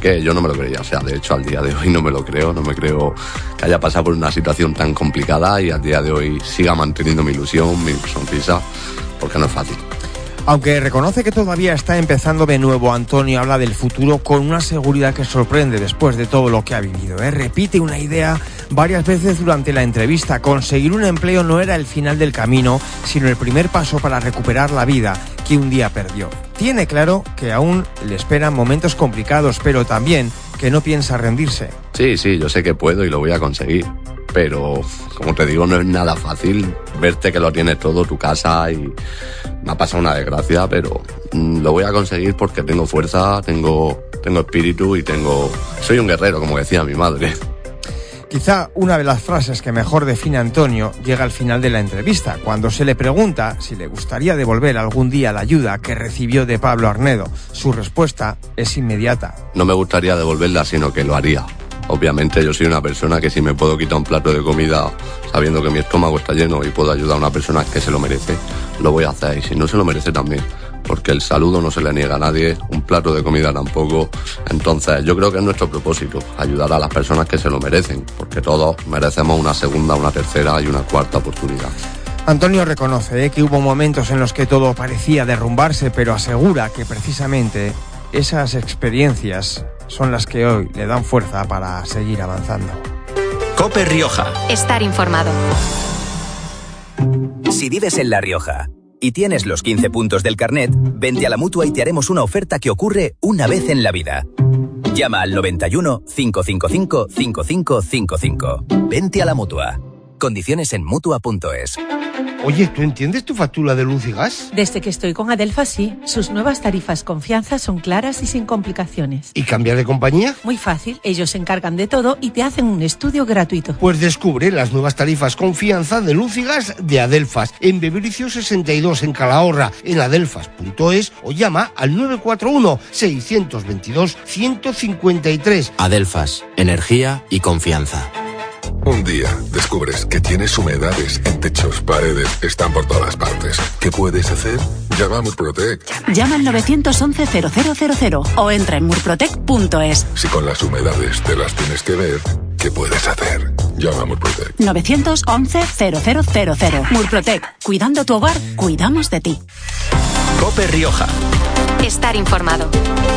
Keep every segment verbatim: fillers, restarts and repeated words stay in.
que yo no me lo creía, o sea, de hecho al día de hoy no me lo creo, no me creo que haya pasado por una situación tan complicada y al día de hoy siga manteniendo mi ilusión, mi sonrisa, porque no es fácil. Aunque reconoce que todavía está empezando de nuevo, Antonio habla del futuro con una seguridad que sorprende después de todo lo que ha vivido, ¿eh? Repite una idea varias veces durante la entrevista: conseguir un empleo no era el final del camino, sino el primer paso para recuperar la vida que un día perdió. Tiene claro que aún le esperan momentos complicados, pero también que no piensa rendirse. Sí, sí, yo sé que puedo y lo voy a conseguir, pero como te digo, no es nada fácil verte que lo tienes todo, tu casa, y me ha pasado una desgracia, pero mmm, lo voy a conseguir porque tengo fuerza, tengo, tengo espíritu y tengo... soy un guerrero, como decía mi madre. Quizá una de las frases que mejor define a Antonio llega al final de la entrevista, cuando se le pregunta si le gustaría devolver algún día la ayuda que recibió de Pablo Arnedo. Su respuesta es inmediata. No me gustaría devolverla, sino que lo haría. Obviamente yo soy una persona que si me puedo quitar un plato de comida sabiendo que mi estómago está lleno y puedo ayudar a una persona que se lo merece, lo voy a hacer, y si no se lo merece también, porque el saludo no se le niega a nadie, un plato de comida tampoco. Entonces yo creo que es nuestro propósito, ayudar a las personas que se lo merecen, porque todos merecemos una segunda, una tercera y una cuarta oportunidad. Antonio reconoce ¿eh? que hubo momentos en los que todo parecía derrumbarse, pero asegura que precisamente esas experiencias son las que hoy le dan fuerza para seguir avanzando. COPE Rioja. Estar informado. Si vives en La Rioja y tienes los quince puntos del carnet, vente a la Mutua y te haremos una oferta que ocurre una vez en la vida. Llama al noventa y uno, cinco cinco cinco, cinco cinco cinco cinco. Vente a la Mutua. Condiciones en mutua punto es. Oye, ¿tú entiendes tu factura de luz y gas? Desde que estoy con Adelfa, sí. Sus nuevas tarifas Confianza son claras y sin complicaciones. ¿Y cambiar de compañía? Muy fácil. Ellos se encargan de todo y te hacen un estudio gratuito. Pues descubre las nuevas tarifas Confianza de luz y gas de Adelfas en Bebericio sesenta y dos en Calahorra, en adelfas punto es, o llama al nueve cuatro uno, seis dos dos, uno cinco tres. Adelfas, energía y confianza. Un día descubres que tienes humedades en techos, paredes, están por todas partes. ¿Qué puedes hacer? Llama a Murprotec. Llama al nueve once cero cero cero cero o entra en murprotec punto es. Si con las humedades te las tienes que ver, ¿qué puedes hacer? Llama a Murprotec. nueve once cero cero cero cero. Murprotec. Cuidando tu hogar, cuidamos de ti. COPE Rioja. Estar informado.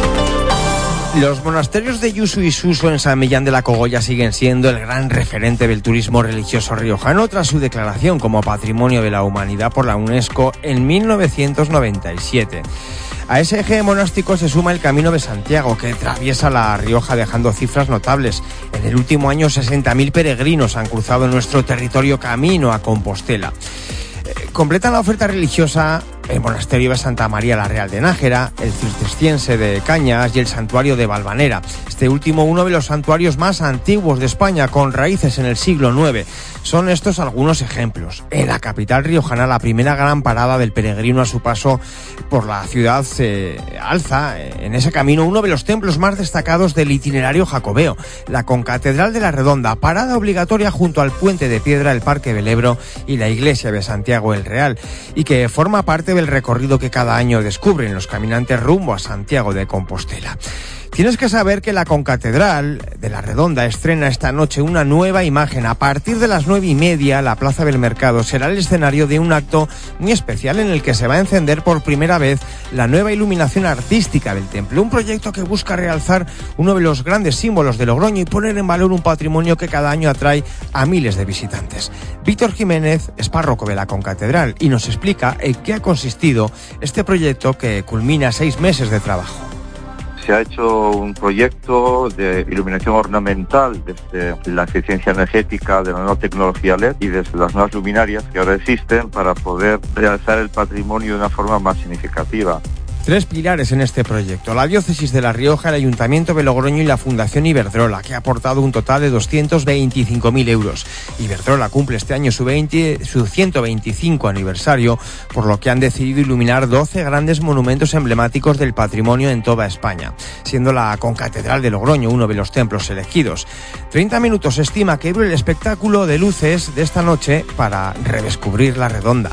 Los monasterios de Yusu y Suso en San Millán de la Cogolla siguen siendo el gran referente del turismo religioso riojano tras su declaración como Patrimonio de la Humanidad por la UNESCO en mil novecientos noventa y siete. A ese eje monástico se suma el Camino de Santiago, que atraviesa La Rioja dejando cifras notables. En el último año sesenta mil peregrinos han cruzado nuestro territorio camino a Compostela. Completan la oferta religiosa el monasterio de Santa María la Real de Nájera, el cisterciense de Cañas y el santuario de Valvanera. Este último, uno de los santuarios más antiguos de España, con raíces en el siglo nueve. Son estos algunos ejemplos. En la capital riojana, la primera gran parada del peregrino a su paso por la ciudad se alza en ese camino uno de los templos más destacados del itinerario jacobeo, la Concatedral de la Redonda, parada obligatoria junto al Puente de Piedra, el Parque del Ebro y la iglesia de Santiago el Real, y que forma parte del recorrido que cada año descubren los caminantes rumbo a Santiago de Compostela. Tienes que saber que la Concatedral de la Redonda estrena esta noche una nueva imagen. A partir de las nueve y media, la Plaza del Mercado será el escenario de un acto muy especial en el que se va a encender por primera vez la nueva iluminación artística del templo. Un proyecto que busca realzar uno de los grandes símbolos de Logroño y poner en valor un patrimonio que cada año atrae a miles de visitantes. Víctor Jiménez es párroco de la Concatedral y nos explica en qué ha consistido este proyecto que culmina seis meses de trabajo. Se ha hecho un proyecto de iluminación ornamental desde la eficiencia energética de la nueva tecnología L E D y desde las nuevas luminarias que ahora existen para poder realizar el patrimonio de una forma más significativa. Tres pilares en este proyecto: la Diócesis de La Rioja, el Ayuntamiento de Logroño y la Fundación Iberdrola, que ha aportado un total de doscientos veinticinco mil euros. Iberdrola cumple este año su, veinte, su ciento veinticinco aniversario, por lo que han decidido iluminar doce grandes monumentos emblemáticos del patrimonio en toda España, siendo la Concatedral de Logroño uno de los templos elegidos. treinta minutos se estima que dure el espectáculo de luces de esta noche para redescubrir La Redonda. Se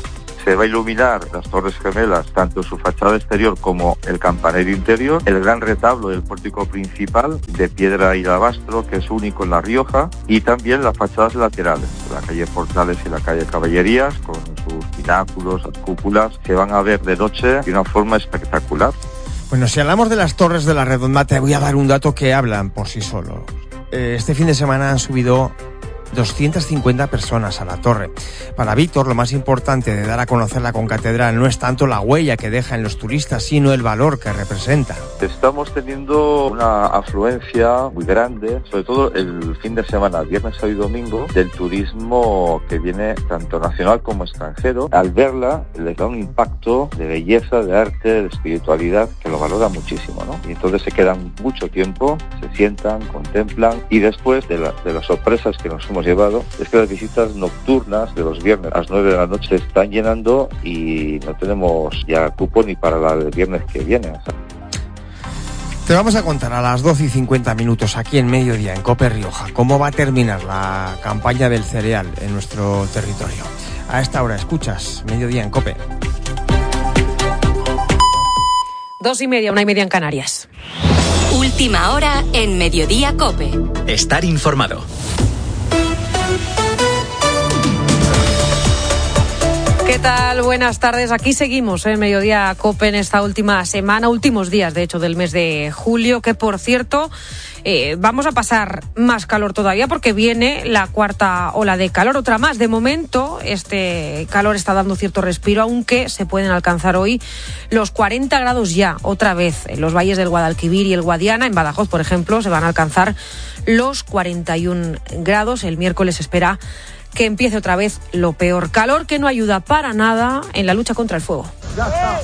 Se va a iluminar las Torres Gemelas, tanto su fachada exterior como el campanario interior, el gran retablo del pórtico principal de piedra y alabastro, que es único en La Rioja, y también las fachadas laterales, la calle Portales y la calle Caballerías, con sus pináculos, las cúpulas, que van a ver de noche de una forma espectacular. Bueno, si hablamos de las Torres de la Redonda, te voy a dar un dato que hablan por sí solos. Este fin de semana han subido doscientas cincuenta personas a la torre. Para Víctor, lo más importante de dar a conocer la concatedral no es tanto la huella que deja en los turistas, sino el valor que representa. Estamos teniendo una afluencia muy grande, sobre todo el fin de semana, viernes, sábado y domingo, del turismo que viene tanto nacional como extranjero. Al verla, les da un impacto de belleza, de arte, de espiritualidad, que lo valora muchísimo, ¿no? Y entonces se quedan mucho tiempo, se sientan, contemplan, y después de, la, de las sorpresas que nos hemos llevado, es que las visitas nocturnas de los viernes a las nueve de la noche se están llenando y no tenemos ya cupo ni para la del viernes que viene. Te vamos a contar a las doce y cincuenta minutos aquí en Mediodía, en COPE Rioja, cómo va a terminar la campaña del cereal en nuestro territorio. A esta hora escuchas Mediodía en COPE. Dos y media, una y media en Canarias. Última hora en Mediodía COPE. Estar informado. ¿Qué tal? Buenas tardes. Aquí seguimos en Mediodía COPE en esta última semana, últimos días, de hecho, del mes de julio, que por cierto, eh, vamos a pasar más calor todavía porque viene la cuarta ola de calor, otra más. De momento, este calor está dando cierto respiro, aunque se pueden alcanzar hoy los cuarenta grados ya, otra vez, en los valles del Guadalquivir y el Guadiana. En Badajoz, por ejemplo, se van a alcanzar los cuarenta y un grados. El miércoles se espera que empiece otra vez lo peor. Calor que no ayuda para nada en la lucha contra el fuego. Ya está.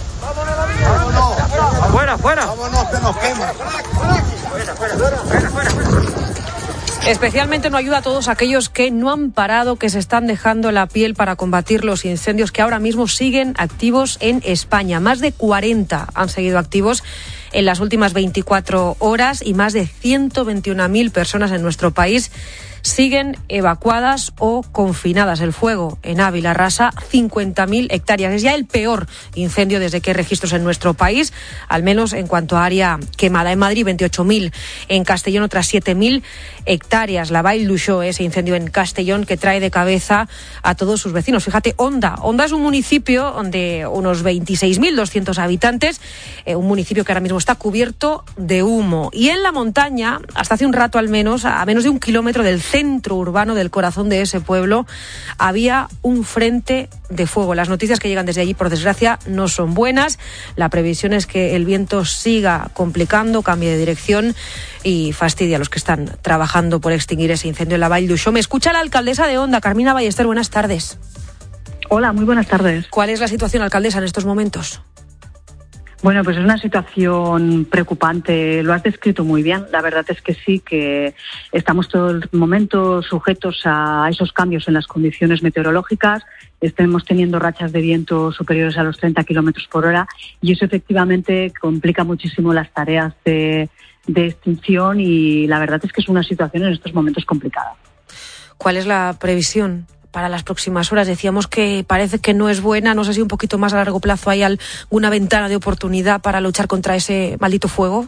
¡Vámonos! ¡Fuera, fuera! ¡Vámonos, que nos quema! ¡Fuera, fuera, fuera, fuera, fuera! Especialmente no ayuda a todos aquellos que no han parado, que se están dejando la piel para combatir los incendios que ahora mismo siguen activos en España. Más de cuarenta han seguido activos en las últimas veinticuatro horas y más de ciento veintiuna mil personas en nuestro país siguen evacuadas o confinadas. El fuego en Ávila arrasa cincuenta mil hectáreas. Es ya el peor incendio desde que hay registros en nuestro país, al menos en cuanto a área quemada. En Madrid, veintiocho mil. En Castellón, otras siete mil hectáreas. La Vall d'Uixó, ese incendio en Castellón que trae de cabeza a todos sus vecinos. Fíjate, Onda. Onda es un municipio de unos veintiséis mil doscientos habitantes, eh, un municipio que ahora mismo está cubierto de humo. Y en la montaña, hasta hace un rato al menos, a menos de un kilómetro del centro urbano del corazón de ese pueblo, había un frente de fuego. Las noticias que llegan desde allí, por desgracia, no son buenas. La previsión es que el viento siga complicando, cambie de dirección y fastidia a los que están trabajando por extinguir ese incendio en la Vall d'Uixó. Me escucha la alcaldesa de Onda, Carmina Ballester. Buenas tardes. Hola, muy buenas tardes. ¿Cuál es la situación, alcaldesa, en estos momentos? Bueno, pues es una situación preocupante, lo has descrito muy bien. La verdad es que sí, que estamos todo el momento sujetos a esos cambios en las condiciones meteorológicas. Estamos teniendo rachas de viento superiores a los treinta kilómetros por hora y eso efectivamente complica muchísimo las tareas de, de extinción y la verdad es que es una situación en estos momentos complicada. ¿Cuál es la previsión para las próximas horas? Decíamos que parece que no es buena. No sé si un poquito más a largo plazo hay alguna ventana de oportunidad para luchar contra ese maldito fuego.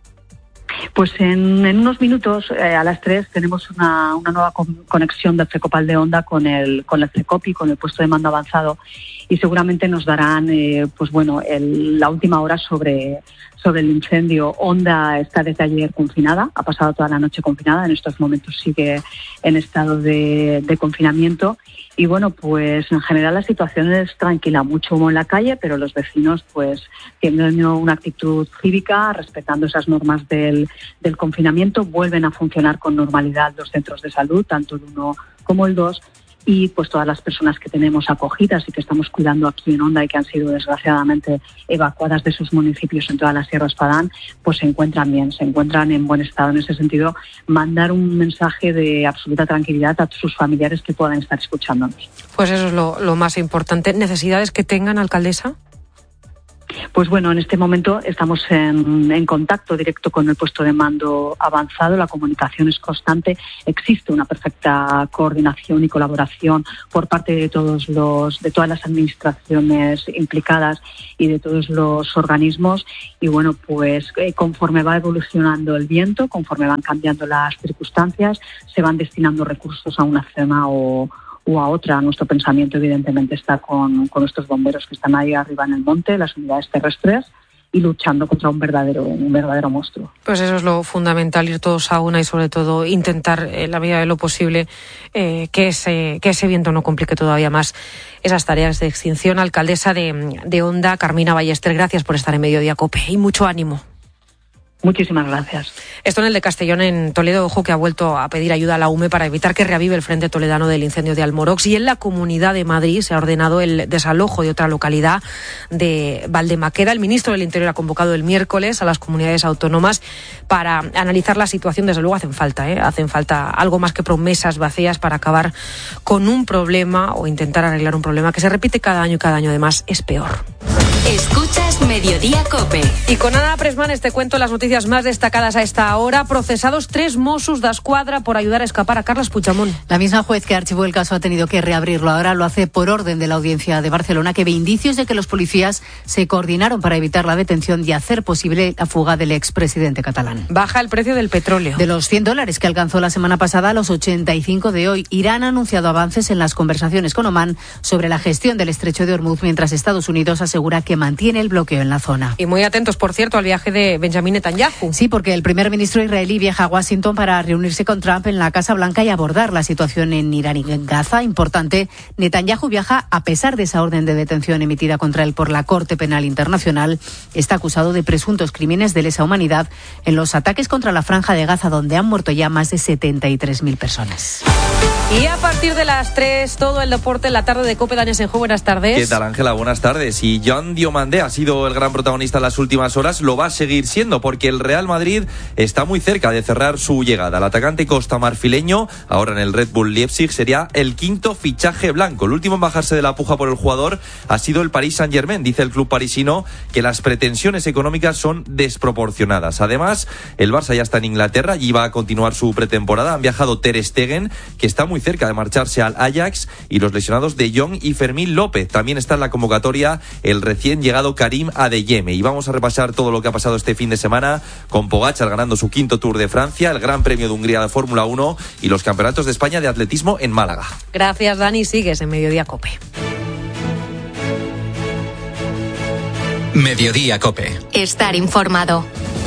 Pues en, en unos minutos, eh, a las tres, tenemos una, una nueva con, conexión del Cecopal de Onda con el, con el Cecopi, con el puesto de mando avanzado, y seguramente nos darán eh, pues bueno, el, la última hora sobre, sobre el incendio. Onda está desde ayer confinada, ha pasado toda la noche confinada, en estos momentos sigue en estado de, de confinamiento. Y bueno, pues en general la situación es tranquila, mucho humo en la calle, pero los vecinos pues tienen una actitud cívica, respetando esas normas del, del confinamiento, vuelven a funcionar con normalidad los centros de salud, tanto el uno como el dos, y pues todas las personas que tenemos acogidas y que estamos cuidando aquí en Onda y que han sido desgraciadamente evacuadas de sus municipios en toda la Sierra Espadán, pues se encuentran bien, se encuentran en buen estado. En ese sentido, mandar un mensaje de absoluta tranquilidad a sus familiares que puedan estar escuchándonos. Pues eso es lo, lo más importante. ¿Necesidades que tengan, alcaldesa? Pues bueno, en este momento estamos en, en contacto directo con el puesto de mando avanzado, la comunicación es constante, existe una perfecta coordinación y colaboración por parte de todos los, de todas las administraciones implicadas y de todos los organismos, y bueno, pues eh, conforme va evolucionando el viento, conforme van cambiando las circunstancias, se van destinando recursos a una zona o o a otra. Nuestro pensamiento evidentemente está con, con estos bomberos que están ahí arriba en el monte, las unidades terrestres, y luchando contra un verdadero un verdadero monstruo. Pues eso es lo fundamental, ir todos a una y sobre todo intentar en la medida de lo posible eh, que ese que ese viento no complique todavía más esas tareas de extinción. Alcaldesa de, de Onda, Carmina Ballester, gracias por estar en Mediodía COPE y mucho ánimo. Muchísimas gracias. Esto en el de Castellón, en Toledo, ojo, que ha vuelto a pedir ayuda a la U M E para evitar que reavive el frente toledano del incendio de Almorox. Y en la Comunidad de Madrid se ha ordenado el desalojo de otra localidad de Valdemaqueda. El ministro del Interior ha convocado el miércoles a las comunidades autónomas para analizar la situación. Desde luego hacen falta, ¿eh? Hacen falta algo más que promesas vacías para acabar con un problema o intentar arreglar un problema que se repite cada año y cada año además es peor. Escuchas Mediodía COPE. Y con Ana Presmanes te cuento las noticias más destacadas a esta hora. Procesados tres Mossos d'Esquadra por ayudar a escapar a Carles Puigdemont. La misma juez que archivó el caso ha tenido que reabrirlo. Ahora lo hace por orden de la Audiencia de Barcelona, que ve indicios de que los policías se coordinaron para evitar la detención y hacer posible la fuga del expresidente catalán. Baja el precio del petróleo. De los cien dólares que alcanzó la semana pasada a los ochenta y cinco de hoy. Irán ha anunciado avances en las conversaciones con Omán sobre la gestión del estrecho de Hormuz, mientras Estados Unidos asegura que mantiene el bloqueo en la zona. Y muy atentos, por cierto, al viaje de Benjamín Netanyahu. Sí, porque el primer ministro israelí viaja a Washington para reunirse con Trump en la Casa Blanca y abordar la situación en Irán y en Gaza. Importante, Netanyahu viaja a pesar de esa orden de detención emitida contra él por la Corte Penal Internacional. Está acusado de presuntos crímenes de lesa humanidad en los ataques contra la Franja de Gaza, donde han muerto ya más de setenta y tres mil personas. Y a partir de las tres, todo el deporte en la tarde de COPE. Dani Asenjo, buenas tardes. ¿Qué tal, Ángela? Buenas tardes. Y Joan Diomandé ha sido el gran protagonista en las últimas horas, lo va a seguir siendo, porque el Real Madrid está muy cerca de cerrar su llegada. El atacante costamarfileño, ahora en el Red Bull Leipzig, sería el quinto fichaje blanco. El último en bajarse de la puja por el jugador ha sido el Paris Saint-Germain. Dice el club parisino que las pretensiones económicas son desproporcionadas. Además, el Barça ya está en Inglaterra y va a continuar su pretemporada. Han viajado Ter Stegen, que está muy cerca de marcharse al Ajax, y los lesionados de Jong y Fermín López. También está en la convocatoria el recién llegado Karim Adeyemi. Y vamos a repasar todo lo que ha pasado este fin de semana con Pogačar ganando su quinto Tour de Francia, el Gran Premio de Hungría de Fórmula uno y los campeonatos de España de atletismo en Málaga. Gracias, Dani. Sigues en Mediodía COPE. Mediodía COPE. Estar informado.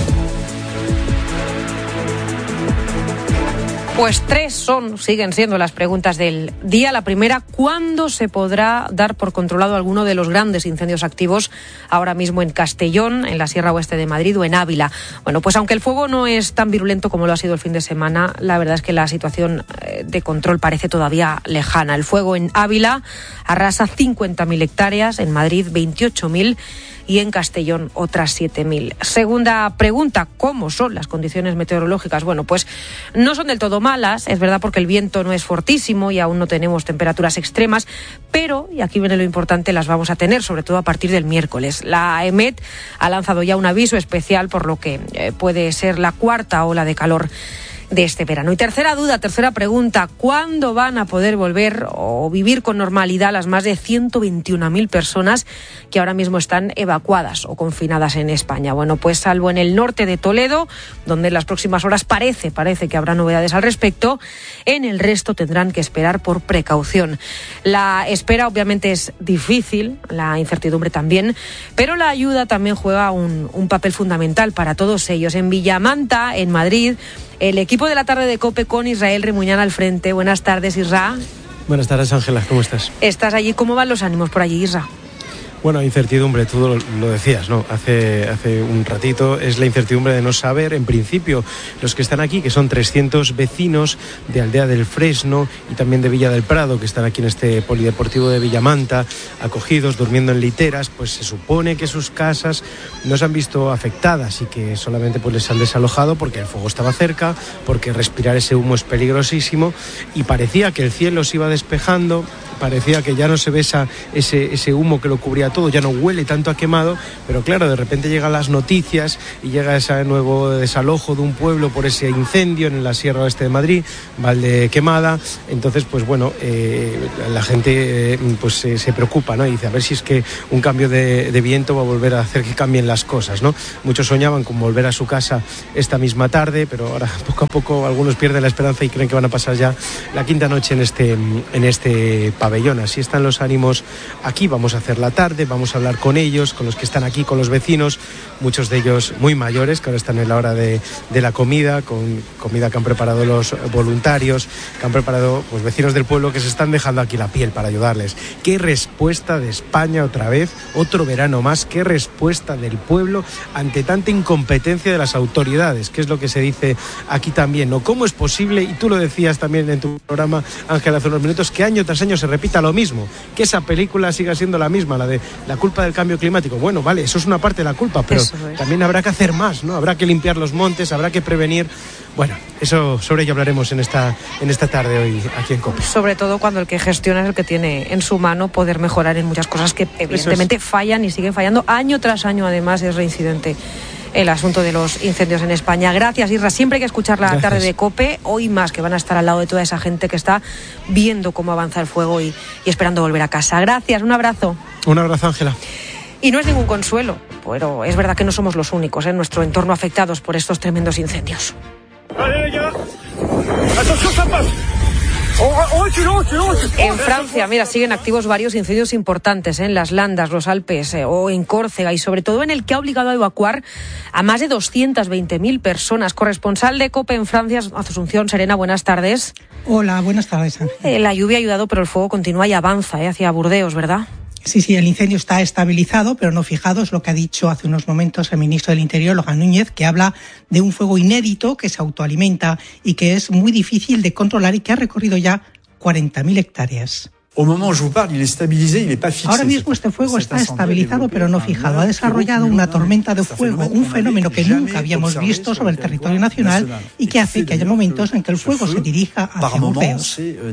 Pues tres son, siguen siendo las preguntas del día. La primera, ¿cuándo se podrá dar por controlado alguno de los grandes incendios activos ahora mismo en Castellón, en la Sierra Oeste de Madrid o en Ávila? Bueno, pues aunque el fuego no es tan virulento como lo ha sido el fin de semana, la verdad es que la situación de control parece todavía lejana. El fuego en Ávila arrasa cincuenta mil hectáreas, en Madrid veintiocho mil y en Castellón otras siete mil. Segunda pregunta, ¿cómo son las condiciones meteorológicas? Bueno, pues no son del todo malas, es verdad, porque el viento no es fortísimo y aún no tenemos temperaturas extremas, pero, y aquí viene lo importante, las vamos a tener, sobre todo a partir del miércoles. La EMET ha lanzado ya un aviso especial por lo que eh, puede ser la cuarta ola de calor de este verano. Y tercera duda, tercera pregunta, ¿cuándo van a poder volver o vivir con normalidad las más de ciento veintiuna mil personas que ahora mismo están evacuadas o confinadas en España? Bueno, pues salvo en el norte de Toledo, donde en las próximas horas parece, parece que habrá novedades al respecto, en el resto tendrán que esperar por precaución. La espera obviamente es difícil, la incertidumbre también, pero la ayuda también juega un, un papel fundamental para todos ellos. En Villamanta, en Madrid, el equipo de la tarde de COPE con Israel Remuñán al frente. Buenas tardes, Isra. Buenas tardes, Ángela. ¿Cómo estás? ¿Estás allí? ¿Cómo van los ánimos por allí, Isra? Bueno, incertidumbre, tú lo, lo decías, ¿no? Hace, hace un ratito, es la incertidumbre de no saber, en principio, los que están aquí, que son trescientos vecinos de Aldea del Fresno y también de Villa del Prado, que están aquí en este polideportivo de Villamanta, acogidos, durmiendo en literas, pues se supone que sus casas no se han visto afectadas y que solamente pues les han desalojado porque el fuego estaba cerca, porque respirar ese humo es peligrosísimo, y parecía que el cielo se iba despejando, parecía que ya no se ve esa, ese, ese humo que lo cubría todo, ya no huele tanto a quemado, pero claro, de repente llegan las noticias y llega ese nuevo desalojo de un pueblo por ese incendio en la Sierra Oeste de Madrid, Valdequemada. Entonces, pues bueno, eh, la gente eh, pues eh, se preocupa, ¿no? Y dice, a ver si es que un cambio de, de viento va a volver a hacer que cambien las cosas, ¿no? Muchos soñaban con volver a su casa esta misma tarde, pero ahora poco a poco algunos pierden la esperanza y creen que van a pasar ya la quinta noche en este, en este pabellón. Así están los ánimos aquí. Vamos a hacer la tarde, vamos a hablar con ellos, con los que están aquí, con los vecinos, muchos de ellos muy mayores, que ahora están en la hora de, de la comida, con comida que han preparado los voluntarios, que han preparado pues, vecinos del pueblo que se están dejando aquí la piel para ayudarles. ¿Qué respuesta de España otra vez? Otro verano más. ¿Qué respuesta del pueblo ante tanta incompetencia de las autoridades? ¿Qué es lo que se dice aquí también, ¿no? ¿Cómo es posible, y tú lo decías también en tu programa, Ángel, hace unos minutos, que año tras año se repita lo mismo, que esa película siga siendo la misma, la de la culpa del cambio climático? Bueno, vale, eso es una parte de la culpa, pero es. también habrá que hacer más, ¿no? Habrá que limpiar los montes, habrá que prevenir. Bueno, eso sobre ello hablaremos en esta, en esta tarde hoy aquí en COPE. Sobre todo cuando el que gestiona es el que tiene en su mano poder mejorar en muchas cosas que evidentemente es. fallan y siguen fallando año tras año. Además es reincidente el asunto de los incendios en España. Gracias, Isra. Siempre hay que escuchar la Gracias. tarde de COPE. Hoy más, que van a estar al lado de toda esa gente que está viendo cómo avanza el fuego y, y esperando volver a casa. Gracias, un abrazo. Un abrazo, Ángela. Y no es ningún consuelo, pero es verdad que no somos los únicos en nuestro entorno afectados por estos tremendos incendios. En Francia, mira, siguen activos varios incendios importantes, ¿eh? en las Landas, los Alpes eh, o en Córcega, y sobre todo en el que ha obligado a evacuar a más de doscientas veinte mil personas. Corresponsal de COPE en Francia, Asunción Serena, buenas tardes. Hola, buenas tardes, Ángel. Eh, la lluvia ha ayudado, pero el fuego continúa y avanza ¿eh? hacia Burdeos, ¿verdad? Sí, sí, el incendio está estabilizado, pero no fijado, es lo que ha dicho hace unos momentos el ministro del Interior, Logan Núñez, que habla de un fuego inédito que se autoalimenta y que es muy difícil de controlar y que ha recorrido ya cuarenta mil hectáreas. Ahora mismo este fuego está estabilizado pero no fijado. Ha desarrollado una tormenta de fuego, un fenómeno que nunca habíamos visto sobre el territorio nacional y que hace que haya momentos en que el fuego se dirija hacia Burdeos.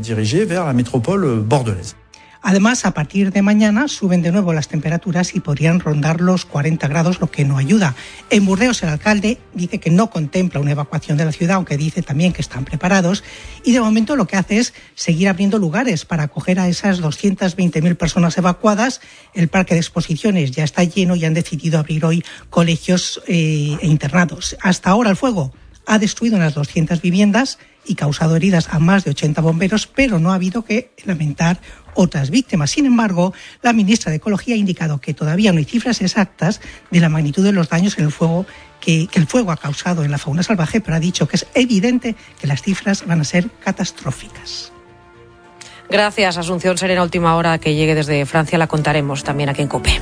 Además, a partir de mañana suben de nuevo las temperaturas y podrían rondar los cuarenta grados, lo que no ayuda. En Burdeos, el alcalde dice que no contempla una evacuación de la ciudad, aunque dice también que están preparados. Y de momento lo que hace es seguir abriendo lugares para acoger a esas doscientas veinte mil personas evacuadas. El parque de exposiciones ya está lleno y han decidido abrir hoy colegios eh, e internados. Hasta ahora el fuego ha destruido unas doscientas viviendas y causado heridas a más de ochenta bomberos, pero no ha habido que lamentar otras víctimas. Sin embargo, la ministra de Ecología ha indicado que todavía no hay cifras exactas de la magnitud de los daños en el fuego que, que el fuego ha causado en la fauna salvaje, pero ha dicho que es evidente que las cifras van a ser catastróficas. Gracias, Asunción Serena. Última hora que llegue desde Francia la contaremos también aquí en COPE.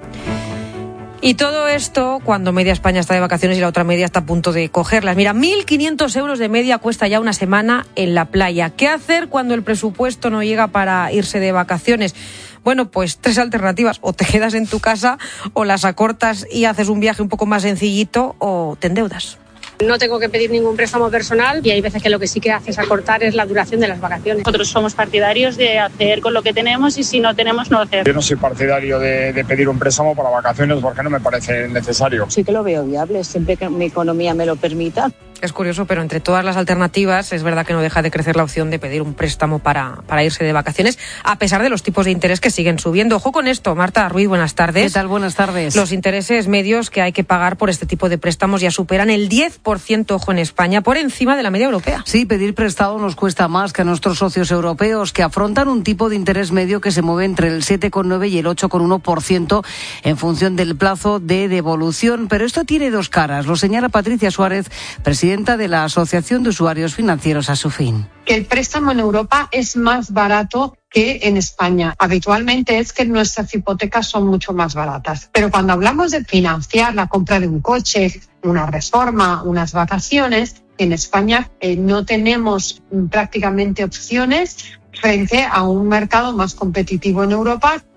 Y todo esto cuando media España está de vacaciones y la otra media está a punto de cogerlas. Mira, mil quinientos euros de media cuesta ya una semana en la playa. ¿Qué hacer cuando el presupuesto no llega para irse de vacaciones? Bueno, pues tres alternativas. O te quedas en tu casa, o las acortas y haces un viaje un poco más sencillito, o te endeudas. No tengo que pedir ningún préstamo personal y hay veces que lo que sí que haces acortar es la duración de las vacaciones. Nosotros somos partidarios de hacer con lo que tenemos y si no tenemos, no hacer. Yo no soy partidario de, de pedir un préstamo para vacaciones porque no me parece necesario. Sí que lo veo viable, siempre que mi economía me lo permita. Es curioso, pero entre todas las alternativas es verdad que no deja de crecer la opción de pedir un préstamo para, para irse de vacaciones, a pesar de los tipos de interés que siguen subiendo. Ojo con esto, Marta Ruiz, buenas tardes. ¿Qué tal? Buenas tardes. Los intereses medios que hay que pagar por este tipo de préstamos ya superan el diez por ciento, ojo, en España, por encima de la media europea. Sí, pedir prestado nos cuesta más que a nuestros socios europeos, que afrontan un tipo de interés medio que se mueve entre el siete coma nueve y el ocho coma uno por ciento en función del plazo de devolución. Pero esto tiene dos caras, lo señala Patricia Suárez, presidenta de la Asociación de Usuarios Financieros Asufin. Que el préstamo en Europa es más barato que en España. Habitualmente es que nuestras hipotecas son mucho más baratas. Pero cuando hablamos de financiar la compra de un coche, una reforma, unas vacaciones, en España eh, no tenemos prácticamente opciones frente a un mercado más competitivo en Europa.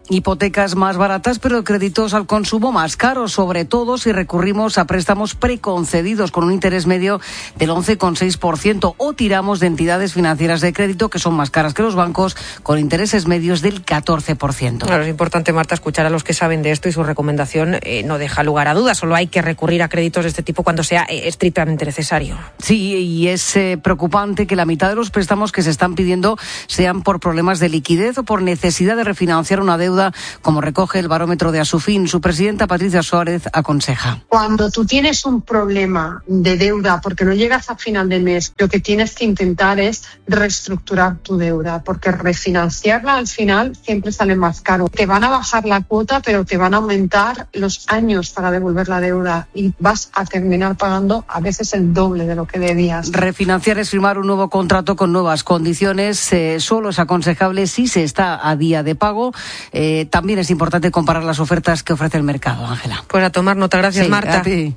hipotecas más baratas, pero créditos al consumo más caros, sobre todo si recurrimos a préstamos preconcedidos con un interés medio del once coma seis por ciento o tiramos de entidades financieras de crédito que son más caras que los bancos con intereses medios del catorce por ciento. Claro, es importante, Marta, escuchar a los que saben de esto y su recomendación eh, no deja lugar a dudas. Solo hay que recurrir a créditos de este tipo cuando sea eh, estrictamente necesario. Sí, y es eh, preocupante que la mitad de los préstamos que se están pidiendo sean por problemas de liquidez o por necesidad de refinanciar una deuda, como recoge el barómetro de Asufin. Su presidenta, Patricia Suárez, aconseja. Cuando tú tienes un problema de deuda porque no llegas a final de mes, lo que tienes que intentar es reestructurar tu deuda, porque refinanciarla al final siempre sale más caro. Te van a bajar la cuota, pero te van a aumentar los años para devolver la deuda y vas a terminar pagando a veces el doble de lo que debías. Refinanciar es firmar un nuevo contrato con nuevas condiciones. Eh, solo es aconsejable si se está a día de pago. Eh, Eh, también es importante comparar las ofertas que ofrece el mercado, Ángela. Pues a tomar nota. Gracias, sí, Marta. A ti.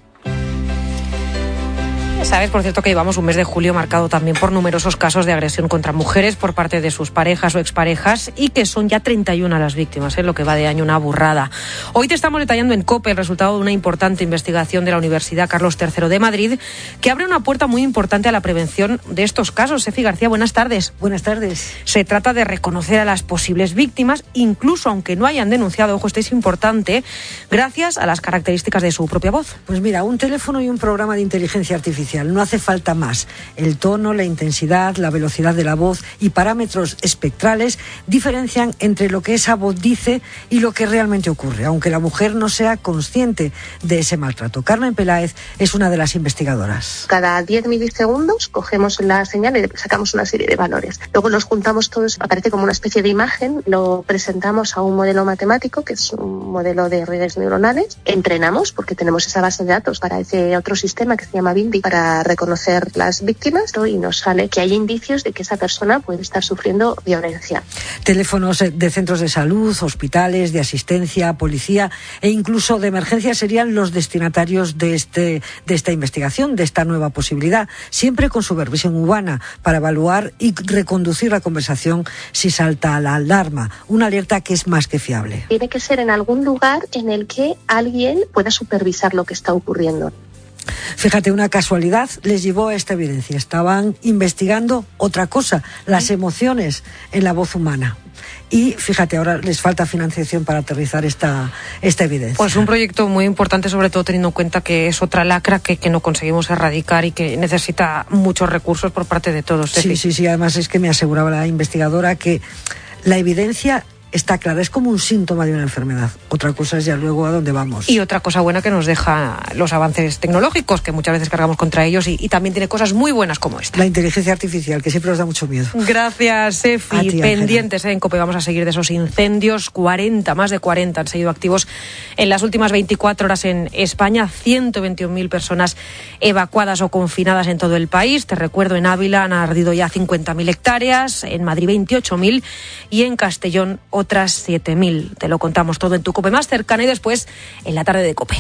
Sabes, por cierto, que llevamos un mes de julio marcado también por numerosos casos de agresión contra mujeres por parte de sus parejas o exparejas y que son ya treinta y una las víctimas, en ¿eh? Lo que va de año, una burrada. Hoy te estamos detallando en COPE el resultado de una importante investigación de la Universidad Carlos tercero de Madrid que abre una puerta muy importante a la prevención de estos casos. Efi García, buenas tardes. Buenas tardes. Se trata de reconocer a las posibles víctimas, incluso aunque no hayan denunciado, ojo, esto es importante, gracias a las características de su propia voz. Pues mira, un teléfono y un programa de inteligencia artificial. No hace falta más. El tono, la intensidad, la velocidad de la voz y parámetros espectrales diferencian entre lo que esa voz dice y lo que realmente ocurre, aunque la mujer no sea consciente de ese maltrato. Carmen Peláez es una de las investigadoras. Cada diez milisegundos cogemos la señal y sacamos una serie de valores. Luego los juntamos todos, aparece como una especie de imagen, lo presentamos a un modelo matemático, que es un modelo de redes neuronales. Entrenamos, porque tenemos esa base de datos para ese otro sistema que se llama Bindi, para reconocer las víctimas, y nos sale que hay indicios de que esa persona puede estar sufriendo violencia. Teléfonos de centros de salud, hospitales, de asistencia, policía e incluso de emergencia serían los destinatarios de este de esta investigación, de esta nueva posibilidad, siempre con supervisión humana para evaluar y reconducir la conversación si salta la alarma, una alerta que es más que fiable. Tiene que ser en algún lugar en el que alguien pueda supervisar lo que está ocurriendo. Fíjate, una casualidad les llevó a esta evidencia. Estaban investigando otra cosa, las emociones en la voz humana. Y fíjate, ahora les falta financiación para aterrizar esta, esta evidencia. Pues un proyecto muy importante, sobre todo teniendo en cuenta que es otra lacra que, que no conseguimos erradicar y que necesita muchos recursos por parte de todos. Sí, sí, sí. Además es que me aseguraba la investigadora que la evidencia está clara, es como un síntoma de una enfermedad. Otra cosa es ya luego a dónde vamos. Y otra cosa buena que nos deja los avances tecnológicos, que muchas veces cargamos contra ellos, y, y también tiene cosas muy buenas como esta. La inteligencia artificial, que siempre nos da mucho miedo. Gracias, Efi. Pendientes en COPE, vamos a seguir de esos incendios. cuarenta, más de cuarenta han seguido activos en las últimas veinticuatro horas en España. ciento veintiún mil personas evacuadas o confinadas en todo el país. Te recuerdo, en Ávila han ardido ya cincuenta mil hectáreas, en Madrid veintiocho mil y en Castellón otras siete mil. Te lo contamos todo en tu COPE más cercana y después en la tarde de COPE.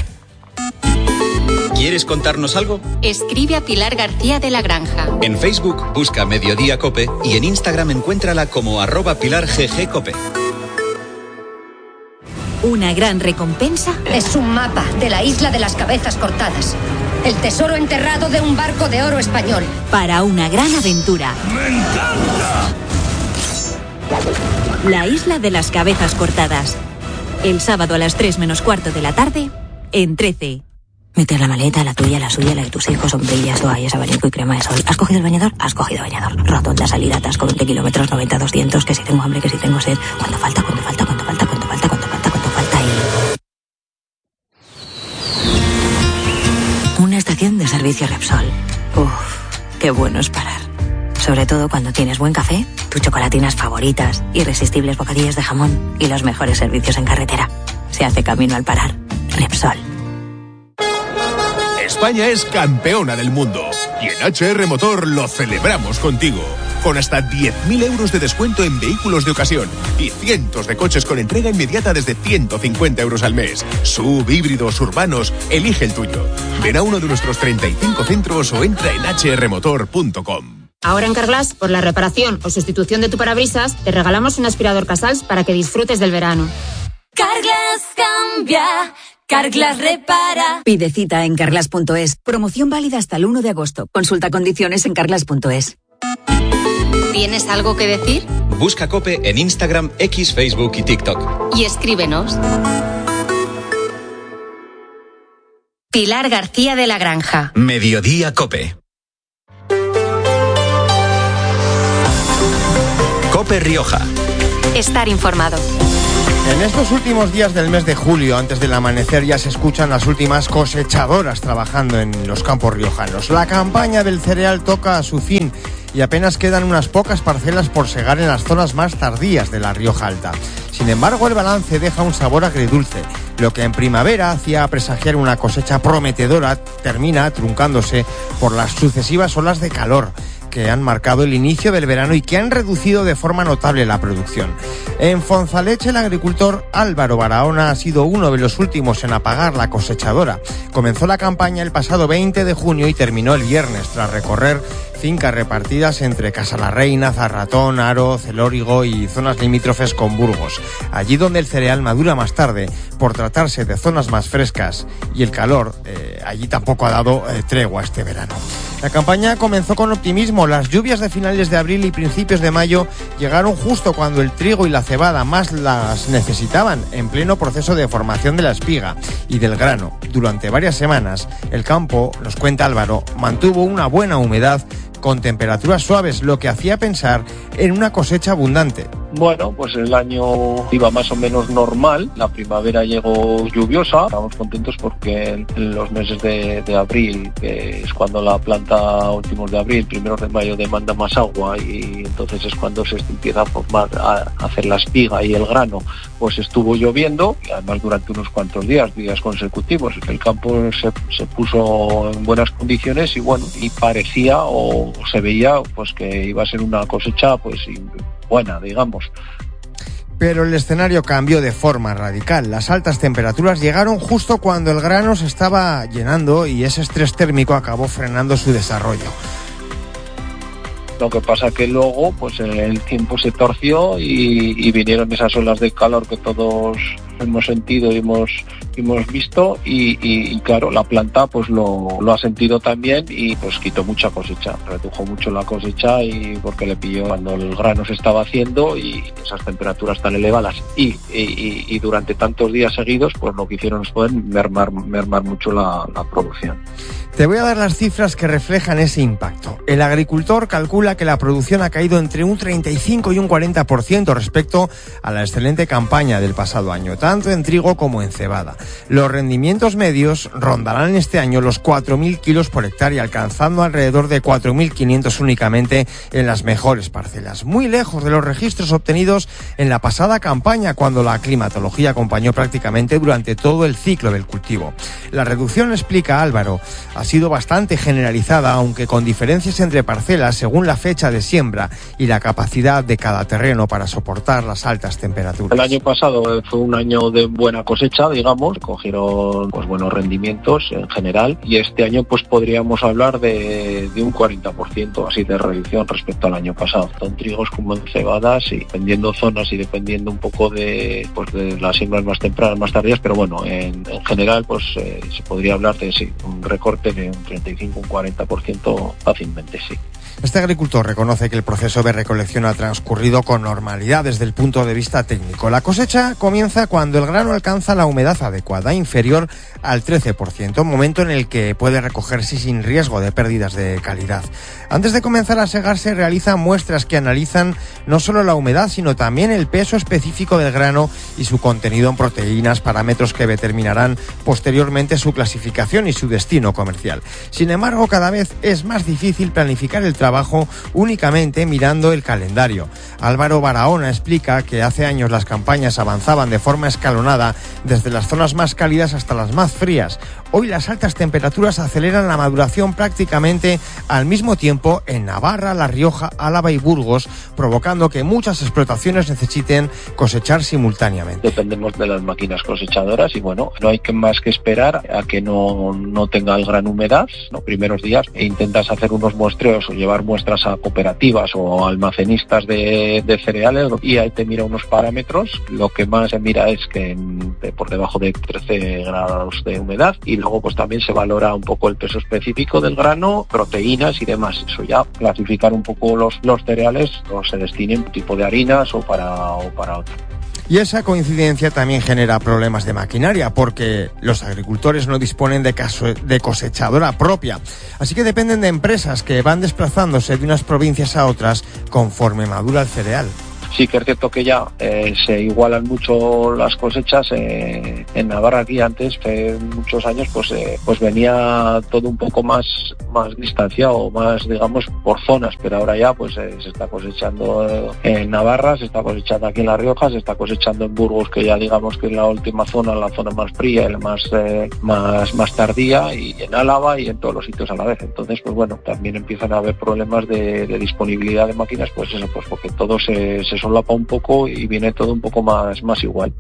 ¿Quieres contarnos algo? Escribe a Pilar García de la Granja. En Facebook busca Mediodía COPE y en Instagram encuéntrala como arroba Pilar G G COPE. Una gran recompensa es un mapa de la isla de las cabezas cortadas. El tesoro enterrado de un barco de oro español. Para una gran aventura. ¡Me encanta! La isla de las cabezas cortadas. El sábado a las tres menos cuarto de la tarde, en trece. Meter la maleta, la tuya, la suya, la de tus hijos, sombrillas, toallas, abanico y crema de sol. ¿Has cogido el bañador? Has cogido bañador. Rotonda, salida, atasco, veinte kilómetros, noventa, doscientos, que si tengo hambre, que si tengo sed. ¿Cuánto falta? ¿Cuánto falta? ¿Cuánto falta? ¿Cuánto falta? ¿Cuánto falta? ¿Cuánto falta? Y... una estación de servicio Repsol. Uf, qué bueno es parar. Sobre todo cuando tienes buen café, tus chocolatinas favoritas, irresistibles bocadillos de jamón y los mejores servicios en carretera. Se hace camino al parar. Repsol. España es campeona del mundo y en H R Motor lo celebramos contigo. Con hasta diez mil euros de descuento en vehículos de ocasión y cientos de coches con entrega inmediata desde ciento cincuenta euros al mes. Sub, híbridos, urbanos, elige el tuyo. Ven a uno de nuestros treinta y cinco centros o entra en h r motor punto com. Ahora en Carglass, por la reparación o sustitución de tu parabrisas, te regalamos un aspirador Casals para que disfrutes del verano. Carglass cambia, Carglass repara. Pide cita en carglass punto es. Promoción válida hasta el uno de agosto. Consulta condiciones en carglass punto es. ¿Tienes algo que decir? Busca COPE en Instagram, X, Facebook y TikTok. Y escríbenos. Pilar García de la Granja. Mediodía COPE. COPE Rioja. Estar informado. En estos últimos días del mes de julio, antes del amanecer, ya se escuchan las últimas cosechadoras trabajando en los campos riojanos. La campaña del cereal toca a su fin y apenas quedan unas pocas parcelas por segar en las zonas más tardías de la Rioja Alta. Sin embargo, el balance deja un sabor agridulce. Lo que en primavera hacía presagiar una cosecha prometedora termina truncándose por las sucesivas olas de calor que han marcado el inicio del verano y que han reducido de forma notable la producción. En Fonzaleche, el agricultor Álvaro Barahona ha sido uno de los últimos en apagar la cosechadora. Comenzó la campaña el pasado veinte de junio y terminó el viernes, tras recorrer fincas repartidas entre Casalarreina, Zarratón, Aro, Celórigo y zonas limítrofes con Burgos. Allí donde el cereal madura más tarde, por tratarse de zonas más frescas y el calor, eh, allí tampoco ha dado eh, tregua este verano. La campaña comenzó con optimismo. Las lluvias de finales de abril y principios de mayo llegaron justo cuando el trigo y la cebada más las necesitaban, en pleno proceso de formación de la espiga y del grano. Durante varias semanas, el campo, nos cuenta Álvaro, mantuvo una buena humedad con temperaturas suaves, lo que hacía pensar en una cosecha abundante. Bueno, pues el año iba más o menos normal, la primavera llegó lluviosa, estamos contentos porque en los meses de, de abril, que es cuando la planta, últimos de abril, primeros de mayo demanda más agua y entonces es cuando se empieza a formar, a hacer la espiga y el grano, pues estuvo lloviendo y además durante unos cuantos días, días consecutivos, el campo se, se puso en buenas condiciones y bueno, y parecía o se veía pues que iba a ser una cosecha pues buena, digamos. Pero el escenario cambió de forma radical. Las altas temperaturas llegaron justo cuando el grano se estaba llenando y ese estrés térmico acabó frenando su desarrollo. Lo que pasa que luego pues el tiempo se torció y, y vinieron esas olas de calor que todos hemos sentido y hemos, hemos visto y, y, y claro, la planta pues lo, lo ha sentido también y pues quitó mucha cosecha, redujo mucho la cosecha y porque le pilló cuando el grano se estaba haciendo y esas temperaturas tan elevadas y, y, y durante tantos días seguidos pues lo que hicieron fue mermar, mermar mucho la, la producción. Te voy a dar las cifras que reflejan ese impacto. El agricultor calcula que la producción ha caído entre un treinta y cinco y un cuarenta por ciento respecto a la excelente campaña del pasado año, tanto en trigo como en cebada. Los rendimientos medios rondarán este año los cuatro mil kilos por hectárea, alcanzando alrededor de cuatro mil quinientos únicamente en las mejores parcelas, muy lejos de los registros obtenidos en la pasada campaña, cuando la climatología acompañó prácticamente durante todo el ciclo del cultivo. La reducción, explica Álvaro, ha sido bastante generalizada, aunque con diferencias entre parcelas según la fecha de siembra y la capacidad de cada terreno para soportar las altas temperaturas. El año pasado fue un año de buena cosecha, digamos, cogieron pues buenos rendimientos en general y este año pues podríamos hablar de, de un cuarenta por ciento así de reducción respecto al año pasado, tanto en trigos como en cebadas y dependiendo zonas y dependiendo un poco de, pues, de las siembras más tempranas, más tardías, pero bueno, en, en general pues eh, se podría hablar de sí, un recorte de un treinta y cinco a un cuarenta por ciento fácilmente, sí. Este agricultor reconoce que el proceso de recolección ha transcurrido con normalidad desde el punto de vista técnico. La cosecha comienza cuando el grano alcanza la humedad adecuada, inferior al trece por ciento, momento en el que puede recogerse sin riesgo de pérdidas de calidad. Antes de comenzar a segarse, realizan muestras que analizan no solo la humedad, sino también el peso específico del grano y su contenido en proteínas, parámetros que determinarán posteriormente su clasificación y su destino comercial. Sin embargo, cada vez es más difícil planificar el trabajo trabajo únicamente mirando el calendario. Álvaro Barahona explica que hace años las campañas avanzaban de forma escalonada desde las zonas más cálidas hasta las más frías. Hoy las altas temperaturas aceleran la maduración prácticamente al mismo tiempo en Navarra, La Rioja, Álava y Burgos, provocando que muchas explotaciones necesiten cosechar simultáneamente. Dependemos de las máquinas cosechadoras y bueno, no hay que más que esperar a que no, no tenga el gran humedad los primeros días e intentas hacer unos muestreos o llevar llevar muestras a cooperativas o almacenistas de, de cereales, y ahí te mira unos parámetros. Lo que más se mira es que en, de, por debajo de trece grados de humedad, y luego pues también se valora un poco el peso específico del grano, proteínas y demás. Eso ya clasificar un poco los, los cereales, o se destinen un tipo de harinas o para, o para otro. Y esa coincidencia también genera problemas de maquinaria, porque los agricultores no disponen de, caso, de cosechadora propia. Así que dependen de empresas que van desplazándose de unas provincias a otras conforme madura el cereal. Sí que es cierto que ya eh, se igualan mucho las cosechas. Eh, en Navarra aquí antes, hace muchos años, pues eh, pues venía todo un poco más, más distanciado, más digamos por zonas, pero ahora ya pues eh, se está cosechando en Navarra, se está cosechando aquí en La Rioja, se está cosechando en Burgos, que ya digamos que es la última zona, la zona más fría y la más, eh, más, más tardía, y en Álava y en todos los sitios a la vez. Entonces, pues bueno, también empiezan a haber problemas de, de disponibilidad de máquinas, pues eso, pues porque todo se, se solapa un poco y viene todo un poco más, más igual.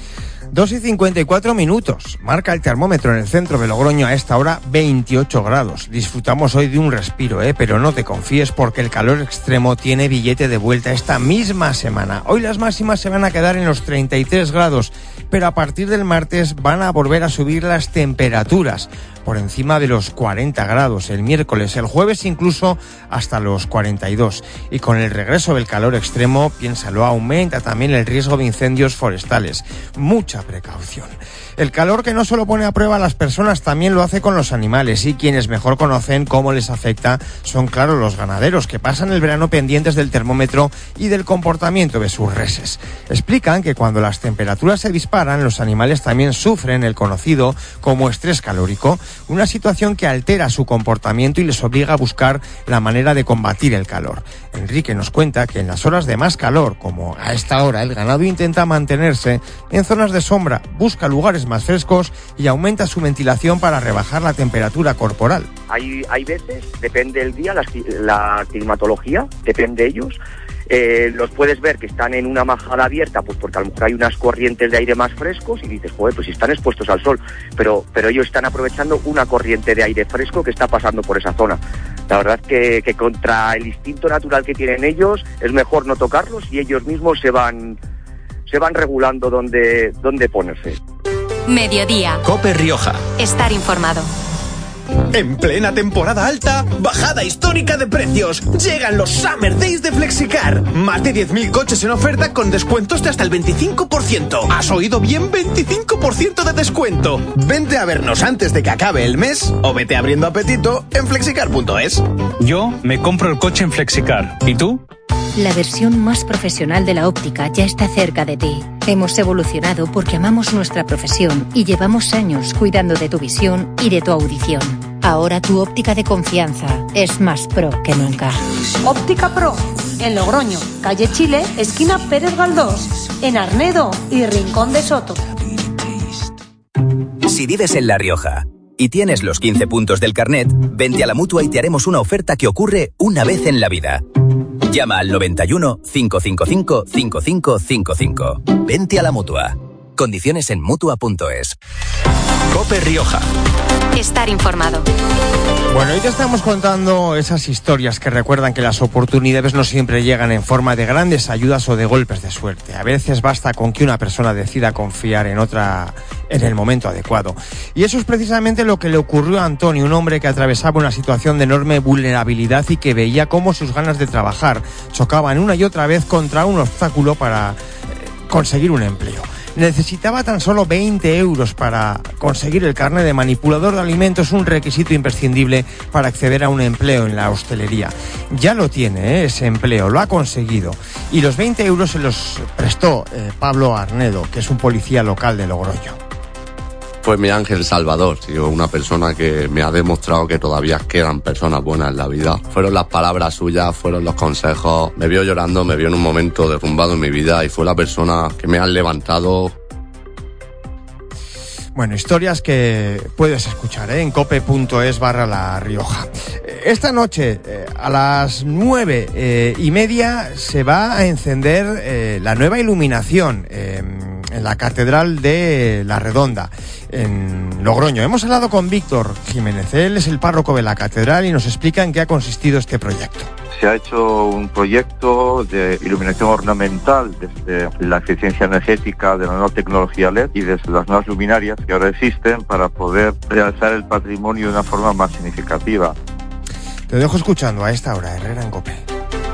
dos y cincuenta y cuatro minutos. Marca el termómetro en el centro de Logroño a esta hora veintiocho grados. Disfrutamos hoy de un respiro, ¿eh? Pero no te confíes, porque el calor extremo tiene billete de vuelta esta misma semana. Hoy las máximas se van a quedar en los treinta y tres grados, pero a partir del martes van a volver a subir las temperaturas por encima de los cuarenta grados el miércoles, el jueves incluso hasta los cuarenta y dos. Y con el regreso del calor extremo, piénsalo, aumenta también el riesgo de incendios forestales. Mucha precaución. El calor, que no solo pone a prueba a las personas, también lo hace con los animales, y quienes mejor conocen cómo les afecta son, claro, los ganaderos, que pasan el verano pendientes del termómetro y del comportamiento de sus reses. Explican que cuando las temperaturas se disparan, los animales también sufren el conocido como estrés calórico, una situación que altera su comportamiento y les obliga a buscar la manera de combatir el calor. Enrique nos cuenta que en las horas de más calor, como a esta hora, el ganado intenta mantenerse en zonas de sombra, busca lugares más frescos y aumenta su ventilación para rebajar la temperatura corporal. Hay, hay veces, depende del día, la, la climatología, depende de ellos. Eh, los puedes ver que están en una majada abierta, pues porque a lo mejor hay unas corrientes de aire más frescos, y dices, joder, pues si están expuestos al sol, pero, pero ellos están aprovechando una corriente de aire fresco que está pasando por esa zona. La verdad que, que contra el instinto natural que tienen ellos, es mejor no tocarlos, y ellos mismos se van, se van regulando dónde, dónde ponerse. Mediodía. COPE Rioja. Estar informado. En plena temporada alta, bajada histórica de precios. Llegan los Summer Days de Flexicar. Más de diez mil coches en oferta con descuentos de hasta el veinticinco por ciento. ¿Has oído bien? veinticinco por ciento de descuento. Vente a vernos antes de que acabe el mes, o vete abriendo apetito en flexicar punto es. Yo me compro el coche en Flexicar. ¿Y tú? La versión más profesional de la óptica ya está cerca de ti. Hemos evolucionado porque amamos nuestra profesión y llevamos años cuidando de tu visión y de tu audición. Ahora tu óptica de confianza es más pro que nunca. Óptica Pro, en Logroño, calle Chile, esquina Pérez Galdós, en Arnedo y Rincón de Soto. Si vives en La Rioja y tienes los quince puntos del carnet, vente a la Mutua y te haremos una oferta que ocurre una vez en la vida. Llama al noventa y uno, cinco cinco cinco, cinco cinco cinco cinco. Vente a la Mutua. Condiciones en mutua punto es. COPE Rioja. Estar informado. Bueno, hoy te estamos contando esas historias que recuerdan que las oportunidades no siempre llegan en forma de grandes ayudas o de golpes de suerte. A veces basta con que una persona decida confiar en otra en el momento adecuado. Y eso es precisamente lo que le ocurrió a Antonio, un hombre que atravesaba una situación de enorme vulnerabilidad y que veía cómo sus ganas de trabajar chocaban una y otra vez contra un obstáculo para conseguir un empleo. Necesitaba tan solo veinte euros para conseguir el carnet de manipulador de alimentos, un requisito imprescindible para acceder a un empleo en la hostelería. Ya lo tiene, ¿eh? Ese empleo, lo ha conseguido. Y los veinte euros se los prestó eh, Pablo Arnedo, que es un policía local de Logroño. Fue mi ángel salvador, tío, una persona que me ha demostrado que todavía quedan personas buenas en la vida. Fueron las palabras suyas, fueron los consejos. Me vio llorando, me vio en un momento derrumbado en mi vida y fue la persona que me ha levantado. Bueno, historias que puedes escuchar ¿eh? en cope punto es barra La Rioja. Esta noche, eh, a las nueve eh, y media, se va a encender eh, la nueva iluminación eh, en la Catedral de La Redonda, en Logroño. Hemos hablado con Víctor Jiménez, él es el párroco de la catedral y nos explica en qué ha consistido este proyecto. Se ha hecho un proyecto de iluminación ornamental desde la eficiencia energética de la nueva tecnología L E D y desde las nuevas luminarias que ahora existen para poder realzar el patrimonio de una forma más significativa. Te dejo escuchando a esta hora, Herrera en COPE.